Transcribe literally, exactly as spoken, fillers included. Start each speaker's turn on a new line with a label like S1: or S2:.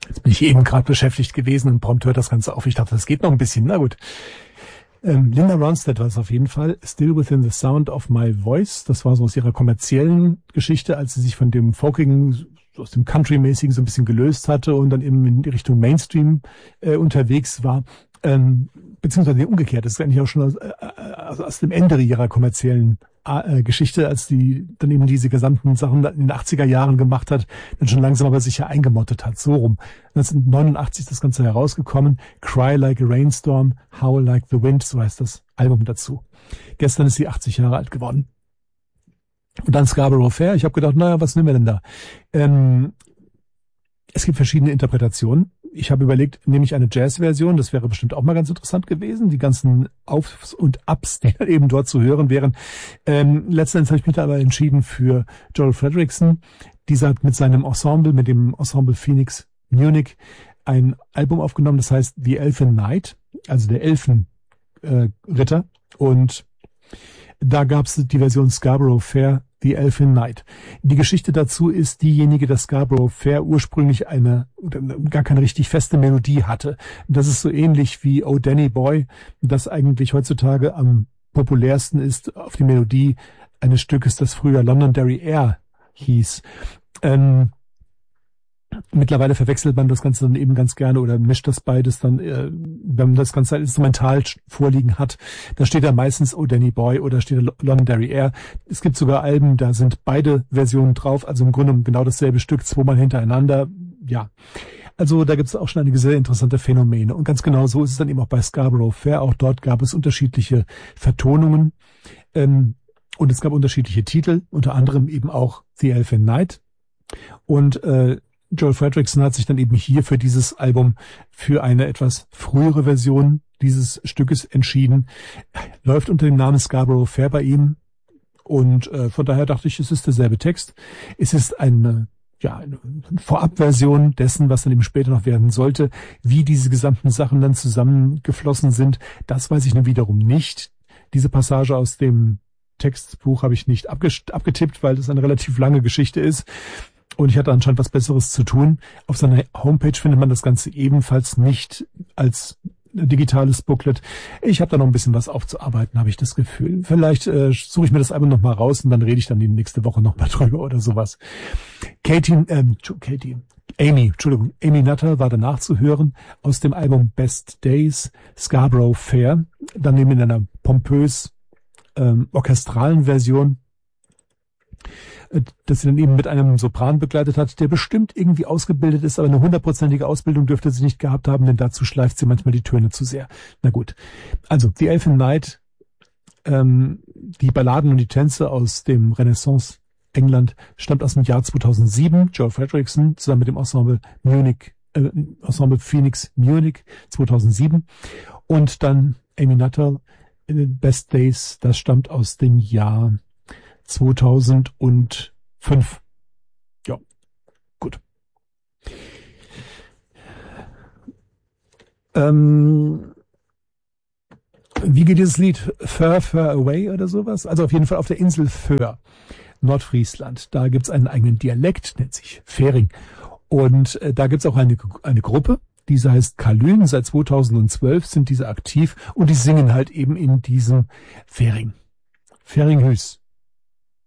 S1: Jetzt bin ich eben gerade beschäftigt gewesen und prompt hört das Ganze auf. Ich dachte, das geht noch ein bisschen. Na gut. Ähm, Linda Ronstadt war es auf jeden Fall. Still Within the Sound of My Voice. Das war so aus ihrer kommerziellen Geschichte, als sie sich von dem folkigen, aus dem Country-mäßigen so ein bisschen gelöst hatte und dann eben in die Richtung Mainstream äh, unterwegs war. Ähm, beziehungsweise umgekehrt. Das ist eigentlich auch schon aus, äh, aus, aus dem Ende ihrer kommerziellen äh, Geschichte, als die dann eben diese gesamten Sachen in den achtziger Jahren gemacht hat, dann schon langsam aber sicher eingemottet hat. So rum. neunzehnhundertneunundachtzig ist das Ganze herausgekommen. Cry Like a Rainstorm, Howl Like the Wind, so heißt das Album dazu. Gestern ist sie achtzig Jahre alt geworden. Und dann Scarborough Fair. Ich habe gedacht, naja, was nehmen wir denn da? Ähm, es gibt verschiedene Interpretationen. Ich habe überlegt, nehme ich eine Jazz-Version, das wäre bestimmt auch mal ganz interessant gewesen. Die ganzen Aufs und Ups, die eben dort zu hören wären. Ähm, letztendlich habe ich mich da aber entschieden für Joel Fredrickson. Dieser hat mit seinem Ensemble, mit dem Ensemble Phoenix Munich, ein Album aufgenommen, das heißt The Elfin Knight, also der Elfenritter. Äh, und da gab es die Version Scarborough Fair, The Elfin Knight. Die Geschichte dazu ist diejenige, dass Scarborough Fair ursprünglich eine, gar keine richtig feste Melodie hatte. Das ist so ähnlich wie Oh Danny Boy, das eigentlich heutzutage am populärsten ist auf die Melodie eines Stückes, das früher Londonderry Air hieß. Ähm, Mittlerweile verwechselt man das Ganze dann eben ganz gerne oder mischt das beides dann, äh, wenn man das Ganze instrumental vorliegen hat. Da steht da meistens Oh Danny Boy oder steht da Londonderry Air. Es gibt sogar Alben, da sind beide Versionen drauf, also im Grunde genau dasselbe Stück, zweimal hintereinander. Ja, also da gibt es auch schon einige sehr interessante Phänomene. Und ganz genau so ist es dann eben auch bei Scarborough Fair. Auch dort gab es unterschiedliche Vertonungen ähm, und es gab unterschiedliche Titel, unter anderem eben auch The Elfin Knight. Und äh, Joel Fredrickson hat sich dann eben hier für dieses Album für eine etwas frühere Version dieses Stückes entschieden. Läuft unter dem Namen Scarborough Fair bei ihm und äh, von daher dachte ich, es ist derselbe Text. Es ist eine, ja, eine Vorabversion dessen, was dann eben später noch werden sollte. Wie diese gesamten Sachen dann zusammengeflossen sind, das weiß ich nun wiederum nicht. Diese Passage aus dem Textbuch habe ich nicht abgetippt, weil das eine relativ lange Geschichte ist. Und ich hatte anscheinend was Besseres zu tun. Auf seiner Homepage findet man das Ganze ebenfalls nicht als digitales Booklet. Ich habe da noch ein bisschen was aufzuarbeiten, habe ich das Gefühl. Vielleicht äh, suche ich mir das Album noch mal raus und dann rede ich dann die nächste Woche noch mal drüber oder sowas. Katie, ähm, Katie, Amy, Entschuldigung, Amy Nutter war danach zu hören aus dem Album Best Days, Scarborough Fair. Dann eben in einer pompös ähm, orchestralen Version, dass sie dann eben mit einem Sopran begleitet hat, der bestimmt irgendwie ausgebildet ist, aber eine hundertprozentige Ausbildung dürfte sie nicht gehabt haben, denn dazu schleift sie manchmal die Töne zu sehr. Na gut. Also, The Elfin Knight, ähm, die Balladen und die Tänze aus dem Renaissance England, stammt aus dem Jahr zweitausendsieben. Joel Fredrickson zusammen mit dem Ensemble Munich, äh, Ensemble Phoenix Munich zweitausendsieben. Und dann Amy Nutter, Best Days, das stammt aus dem Jahr zweitausendfünf. Ja, gut. Ähm, wie geht dieses Lied? Fur, Fur Away oder sowas? Also auf jeden Fall auf der Insel Föhr, Nordfriesland. Da gibt's einen eigenen Dialekt, nennt sich Färing. Und äh, da gibt's auch eine, eine Gruppe, diese heißt Kalün. Seit zweitausendzwölf sind diese aktiv und die singen halt eben in diesem Färing. Färinghüs.